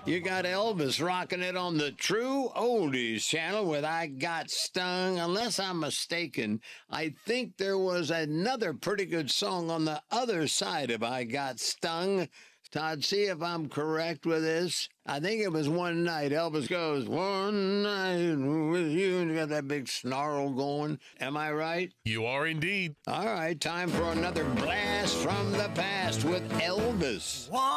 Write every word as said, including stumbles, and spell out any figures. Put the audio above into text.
You got Elvis rocking it on the True Oldies channel with I Got Stung. Unless I'm mistaken, I think there was another pretty good song on the other side of I Got Stung. Todd, see if I'm correct with this. I think it was One Night. Elvis goes, one night with you, and you got that big snarl going. Am I right? You are indeed. All right, time for another blast from the past with Elvis. One